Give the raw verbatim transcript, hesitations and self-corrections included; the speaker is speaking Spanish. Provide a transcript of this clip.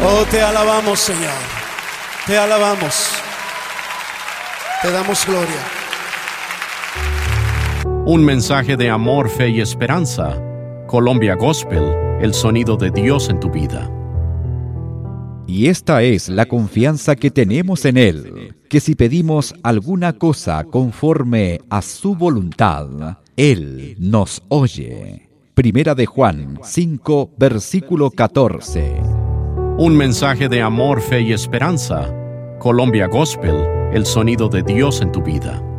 Oh, te alabamos, Señor. Te alabamos. Te damos gloria. Un mensaje de amor, fe y esperanza. Colombia Gospel, el sonido de Dios en tu vida. Y esta es la confianza que tenemos en Él, que si pedimos alguna cosa conforme a su voluntad, Él nos oye. Primera de Juan cinco, versículo catorce. Un mensaje de amor, fe y esperanza. Colombia Gospel, el sonido de Dios en tu vida.